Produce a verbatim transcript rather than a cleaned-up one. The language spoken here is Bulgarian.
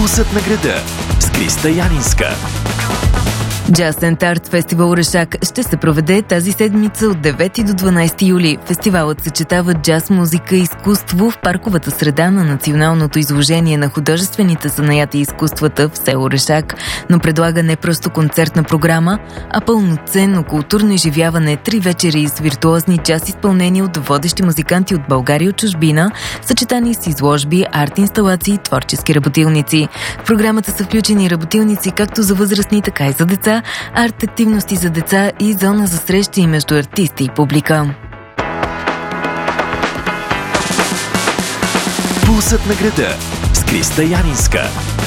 Пулсът на града с Криста Янинска. Jazz and Art Фестивал Орешак ще се проведе тази седмица от девети до дванадесети юли. Фестивалът съчетава джаз, музика и изкуство в парковата среда на националното изложение на художествените занаяти и изкуствата в село Орешак, но предлага не просто концертна програма, а пълноценно културно изживяване, три вечери с виртуозни джаз изпълнения от водещи музиканти от България и от чужбина, съчетани с изложби, арт-инсталации и творчески работилници. В програмата са включени работилници както за възрастни, така и за деца, арт-активности за деца и зона за срещи между артисти и публика. Пулсът на града с Криста Янинска.